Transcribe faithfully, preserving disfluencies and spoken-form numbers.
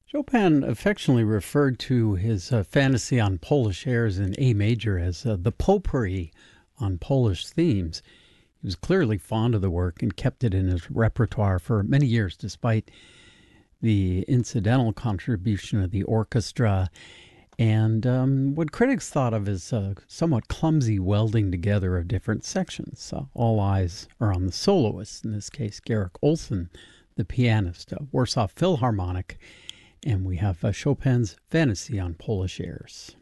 Chopin affectionately referred to his uh, fantasy on Polish airs in A major as uh, the potpourri on Polish themes. He was clearly fond of the work and kept it in his repertoire for many years, despite the incidental contribution of the orchestra and um, what critics thought of as a somewhat clumsy welding together of different sections. Uh, all eyes are on the soloist, in this case, Garrick Olson, the pianist, uh, Warsaw Philharmonic, and we have uh, Chopin's Fantasy on Polish Airs.